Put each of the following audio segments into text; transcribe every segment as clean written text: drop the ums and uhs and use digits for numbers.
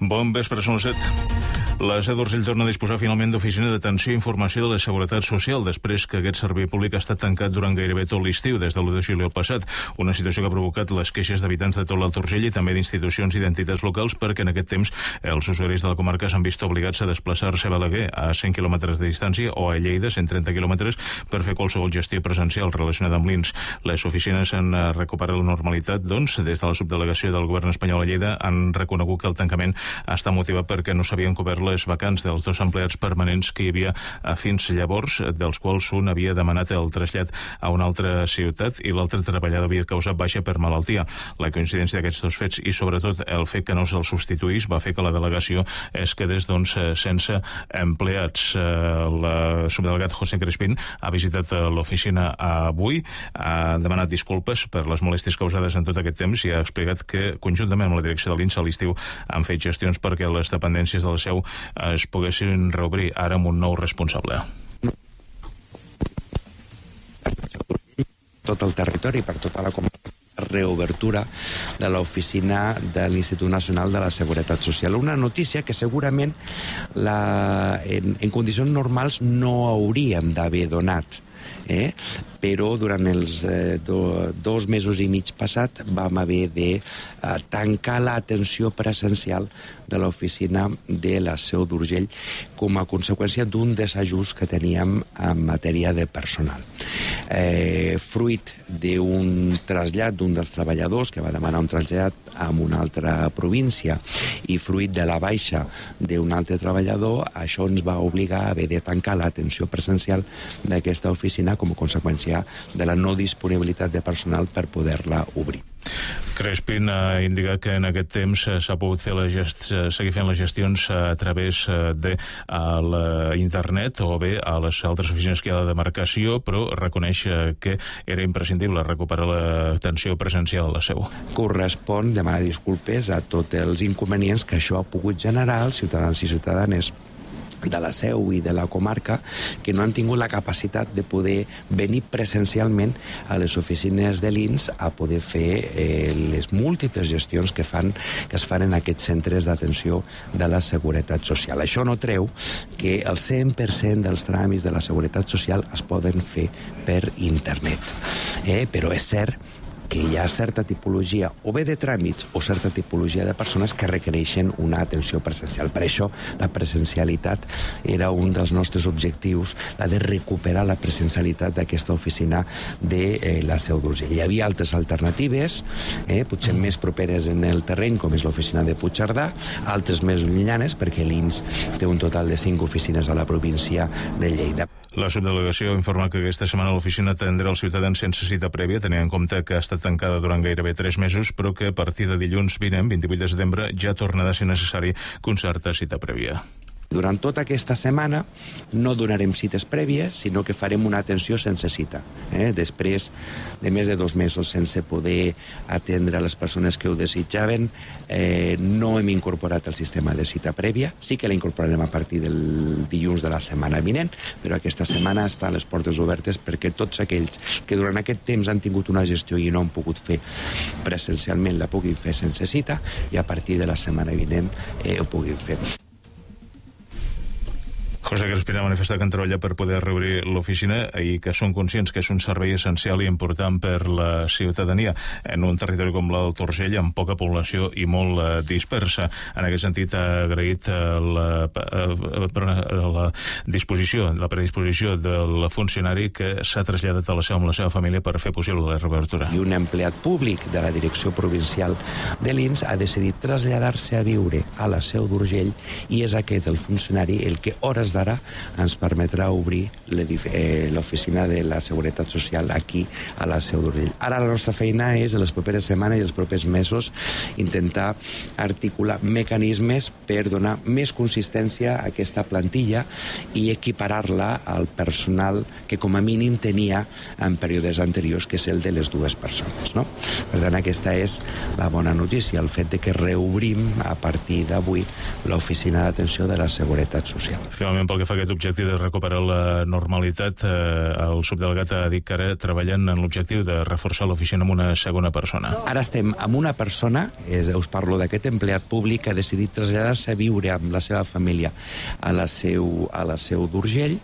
Bon vespre, són les 7. La SED d'Urgell torna a disposar finalment d'oficina d'atenció i informació de la Seguretat Social després que aquest servei públic ha estat tancat durant gairebé tot l'estiu, des de l'1 de juliol passat. Una situació que ha provocat les queixes d'habitants de tot l'Alt Urgell i també d'institucions i d'entitats locals, perquè en aquest temps els usuaris de la comarca s'han vist obligats a desplaçar-se a Balaguer, a 100 quilòmetres de distància, o a Lleida, 130 quilòmetres, per fer qualsevol gestió presencial relacionada amb l'INS. Les oficines han recuperat la normalitat, doncs, des de la subdelegació del govern espanyol a Lleida han reconegut que el tancament està motivat perquè no s'havien cobert les vacants dels 2 empleats permanents que hi havia fins llavors, dels quals un havia demanat el trasllat a una altra ciutat i l'altre treballador havia causat baixa per malaltia. La coincidència d'aquests 2 fets i sobretot el fet que no se'l substituís va fer que la delegació es quedés sense empleats. El subdelegat José Crespín ha visitat l'oficina avui, ha demanat disculpes per les molèsties causades en tot aquest temps i ha explicat que conjuntament amb la direcció de l'INS a l'estiu han fet gestions perquè les dependències de la seu es poguessin reobrir ara amb un nou responsable. Tot el territori, per tota la reobertura de l'oficina de l'Institut Nacional de la Seguretat Social. Una notícia que segurament en condicions normals no hauríem d'haver donat. Però durant els 2 mesos i mig passat vam haver de tancar l'atenció presencial de l'oficina de la Seu d'Urgell com a conseqüència d'un desajust que teníem en matèria de personal. Fruit d'un trasllat d'un dels treballadors que va demanar un trasllat a una altra província i fruit de la baixa d'un altre treballador, això ens va obligar a haver de tancar l'atenció presencial d'aquesta oficina com a conseqüència de la no disponibilitat de personal per poder-la obrir. Crespin ha indicat que en aquest temps s'ha pogut fer seguir fent les gestions a través de l'internet o bé a les altres oficines que hi ha de demarcació, però reconeix que era imprescindible recuperar l'atenció presencial a la seu. Correspon demanar disculpes a tots els inconvenients que això ha pogut generar als ciutadans i ciutadanes de la Seu i de la comarca que no han tingut la capacitat de poder venir presencialment a les oficines de l'INS a poder fer les múltiples gestions que es fan en aquests centres d'atenció de la Seguretat Social. Això no treu que el 100% dels tràmits de la Seguretat Social es poden fer per internet. Però és cert que hi ha certa tipologia, o bé de tràmits, o certa tipologia de persones que requereixen una atenció presencial. Per això la presencialitat era un dels nostres objectius, la de recuperar la presencialitat d'aquesta oficina de la Seu d'Urgell. Hi havia altres alternatives, potser més properes en el terreny, com és l'oficina de Puigcerdà, altres més llunyanes, perquè l'INS té un total de 5 oficines a la província de Lleida. La subdelegació ha informat que aquesta setmana l'oficina atendrà els ciutadans sense cita prèvia, tenint en compte que ha estat tancada durant gairebé 3 mesos, però que a partir de dilluns vinent, 28 de setembre, ja tornarà a ser necessari concertar cita prèvia. Durant tota aquesta setmana no donarem cites prèvies, sinó que farem una atenció sense cita. Després de més de 2 mesos sense poder atendre les persones que ho desitjaven, no hem incorporat el sistema de cita prèvia. Sí que la incorporarem a partir del dilluns de la setmana vinent, però aquesta setmana estan les portes obertes perquè tots aquells que durant aquest temps han tingut una gestió i no han pogut fer presencialment la puguin fer sense cita i a partir de la setmana vinent ho puguin fer. José Crespín ha manifestat que han treballat per poder reobrir l'oficina i que són conscients que és un servei essencial i important per la ciutadania en un territori com l'Alt Urgell amb poca població i molt dispersa. En aquest sentit ha agraït la predisposició del funcionari que s'ha traslladat a la seu amb la seva família per fer possible la reobertura. I un empleat públic de la direcció provincial de l'INS ha decidit traslladar-se a viure a la Seu d'Urgell i és aquest el funcionari el que hores d'ara ens permetrà obrir l'oficina de la Seguretat Social aquí a la Seu d'Urgell. Ara la nostra feina és, en les properes setmanes i els propers mesos, intentar articular mecanismes per donar més consistència a aquesta plantilla i equiparar-la al personal que com a mínim tenia en períodes anteriors, que és el de les 2 persones. No? Per tant, aquesta és la bona notícia, el fet de que reobrim a partir d'avui l'oficina d'atenció de la Seguretat Social. Finalment, pel que fa a aquest objectiu de recuperar la normalitat, el subdelegat ha dit que ara treballen en l'objectiu de reforçar l'oficina amb una segona persona. Ara estem amb una persona, us parlo d'aquest empleat públic, que ha decidit traslladar-se a viure amb la seva família a la seu d'Urgell,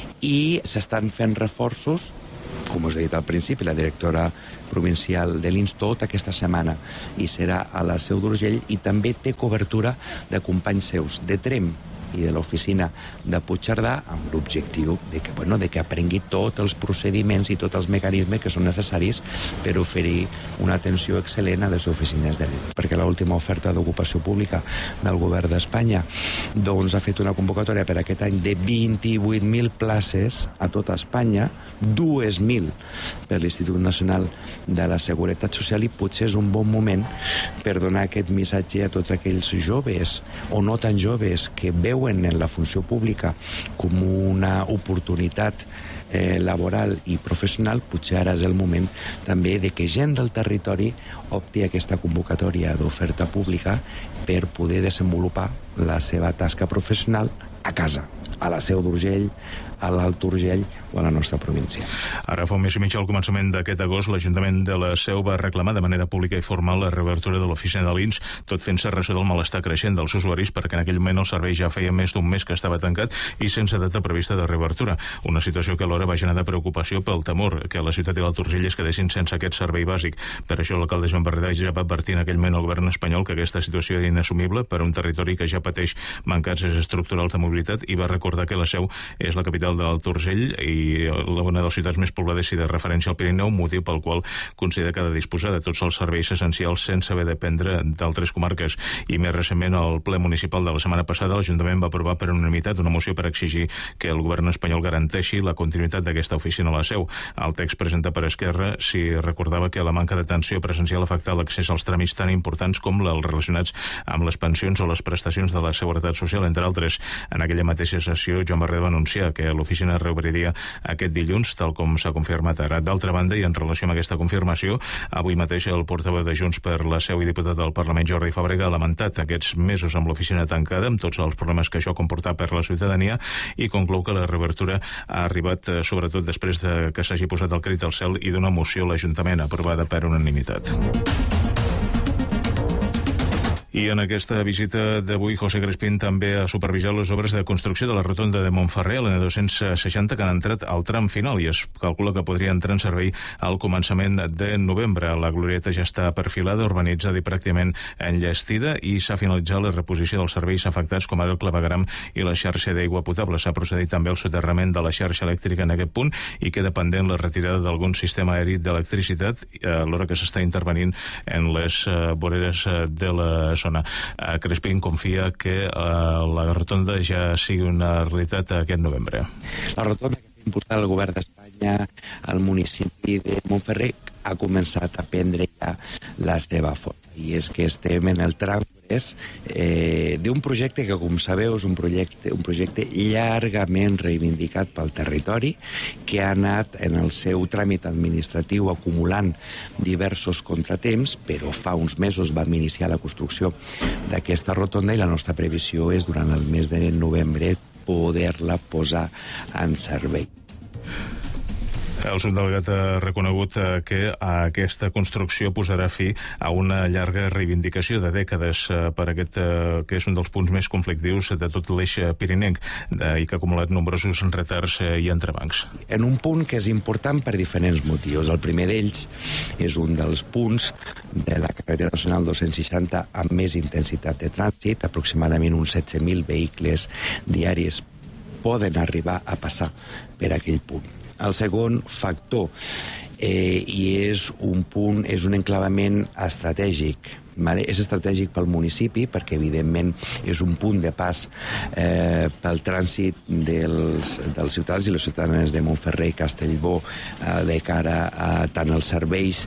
i s'estan fent reforços, com us he dit al principi, la directora provincial de l'INS tota aquesta setmana i serà a la seu d'Urgell, i també té cobertura de companys seus de Tremp i de l'oficina de Puigcerdà, amb l'objectiu de que aprengui tots els procediments i tots els mecanismes que són necessaris per oferir una atenció excel·lent a les oficines de l'INS. Perquè l'última oferta d'ocupació pública del govern d'Espanya ha fet una convocatòria per aquest any de 28.000 places a tota Espanya, 2.000 per l'Institut Nacional de la Seguretat Social, i potser és un bon moment per donar aquest missatge a tots aquells joves o no tan joves que veuen en la funció pública com una oportunitat laboral i professional. Potser ara és el moment també de que gent del territori opti aquesta convocatòria d'oferta pública per poder desenvolupar la seva tasca professional a casa, a la seu d'Urgell, a l'Alt Urgell o a la nostra província. Ara fa un mes i mig, al començament d'aquest agost, l'Ajuntament de la Seu va reclamar de manera pública i formal la reobertura de l'oficina de l'INS, tot fent-se ressò del malestar creixent dels usuaris, perquè en aquell moment el servei ja feia més d'un mes que estava tancat i sense data prevista de reobertura. Una situació que alhora va generar preocupació pel temor que la ciutat i l'Alt Urgell es quedessin sense aquest servei bàsic. Per això l'alcalde Joan Berdà ja va advertir en aquell moment al govern espanyol que aquesta situació era inassumible per a un territori que ja pateix mancances estructurals de mobilitat, i va recordar que la Seu és la capital de l'Alt Urgell i una de les ciutats més poblades i de referència al Pirineu, motiu pel qual considera que ha de disposar de tots els serveis essencials sense haver de dependre d'altres comarques. I més recentment, al ple municipal de la setmana passada, l'Ajuntament va aprovar per unanimitat una moció per exigir que el govern espanyol garanteixi la continuïtat d'aquesta oficina a la Seu. El text presentat per Esquerra s'hi recordava que la manca d'atenció presencial afecta l'accés als tràmits tan importants com els relacionats amb les pensions o les prestacions de la Seguretat Social, entre altres. En aquella mateixa sessió, Joan Berdà va anunciar que l'oficina reobriria aquest dilluns, tal com s'ha confirmat ara. D'altra banda, i en relació amb aquesta confirmació, avui mateix el portaveu de Junts per la Seu i diputat del Parlament, Jordi Fàbrega, ha lamentat aquests mesos amb l'oficina tancada, amb tots els problemes que això comporta per la ciutadania, i conclou que la reobertura ha arribat sobretot després que s'hagi posat el crit al cel i d'una moció a l'Ajuntament aprovada per unanimitat. I en aquesta visita d'avui, José Crespín també ha supervisat les obres de construcció de la rotonda de Montferrer, la N260, que han entrat al tram final i es calcula que podria entrar en servei al començament de novembre. La glorieta ja està perfilada, urbanitzada i pràcticament enllestida, i s'ha finalitzat la reposició dels serveis afectats, com ara el clavegueram i la xarxa d'aigua potable. S'ha procedit també al soterrament de la xarxa elèctrica en aquest punt i queda pendent la retirada d'algun sistema aeri d'electricitat, alhora que s'està intervenint en les voreres de la zona. Crespín confia que la rotonda ja sigui una realitat aquest novembre. La rotonda que ha impulsat el govern d'Espanya al municipi de Montferrer ha començat a prendre ja la seva forma, i és que estem en el tram d'un projecte que, com sabeu, és un projecte llargament reivindicat pel territori, que ha anat en el seu tràmit administratiu acumulant diversos contratemps, però fa uns mesos vam iniciar la construcció d'aquesta rotonda i la nostra previsió és, durant el mes de novembre, poder-la posar en servei. El subdelegat ha reconegut que aquesta construcció posarà fi a una llarga reivindicació de dècades per aquest, que és un dels punts més conflictius de tot l'eix pirinenc i que ha acumulat nombrosos retards i entrebancs. En un punt que és important per diferents motius. El primer d'ells és un dels punts de la carretera nacional 260 amb més intensitat de trànsit, aproximadament uns 16.000 vehicles diaris poden arribar a passar per aquell punt. El segon factor, i és un enclavament estratègic. És estratègic pel municipi perquè, evidentment, és un punt de pas pel trànsit dels ciutadans i les ciutadanes de Montferrer i Castellbò de cara a tant els serveis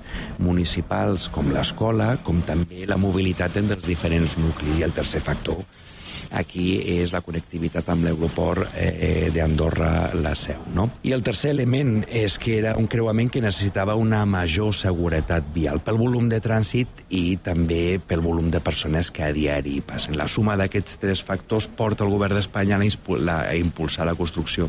municipals com l'escola, com també la mobilitat entre els diferents nuclis. I el tercer factor aquí és la connectivitat amb l'aeroport d'Andorra-La Seu, no? I el tercer element és que era un creuament que necessitava una major seguretat vial pel volum de trànsit i també pel volum de persones que a diari passen. La suma d'aquests tres factors porta el govern d'Espanya a impulsar la construcció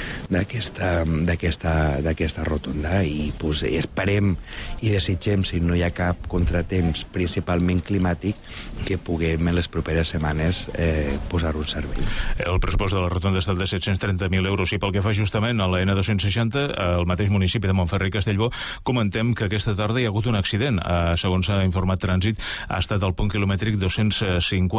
d'aquesta rotonda i esperem i desitgem, si no hi ha cap contratemps principalment climàtic, que puguem en les properes setmanes posar-ho en servei. El pressupost de la rotonda ha estat de 730.000 euros i pel que fa justament a la N260, al mateix municipi de Montferrer i Castellbò, comentem que aquesta tarda hi ha hagut un accident. Segons ha informat Trànsit, ha estat al punt quilomètric 250